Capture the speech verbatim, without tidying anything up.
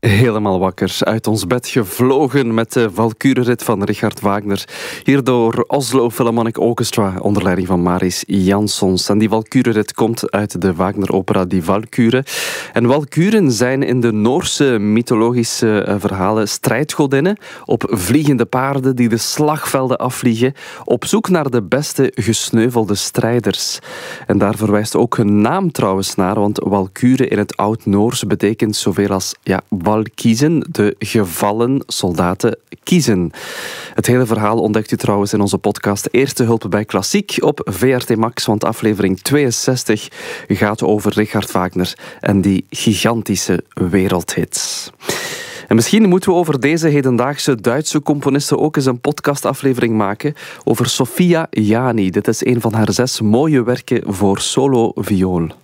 Helemaal wakker, uit ons bed gevlogen met de Valkyrie-rit van Richard Wagner. Hier door Oslo Philharmonic Orchestra onder leiding van Mariss Jansons. En die Valkyrie-rit komt uit de Wagner-opera Die Valkyrie. En Valkyren zijn in de Noorse mythologische verhalen strijdgodinnen op vliegende paarden die de slagvelden afvliegen op zoek naar de beste gesneuvelde strijders. En daar verwijst ook hun naam trouwens naar, want Valkyrie in het Oud-Noors betekent zoveel als ja, Valkiezen, de gevallen soldaten kiezen. Het hele verhaal ontdekt u trouwens in onze podcast Eerste Hulp bij Klassiek op V R T Max, want aflevering tweeënzestig gaat over Richard Wagner en die gigantische wereldhits. En misschien moeten we over deze hedendaagse Duitse componiste ook eens een podcastaflevering maken over Sophia Jani. Dit is een van haar zes mooie werken voor solo viool.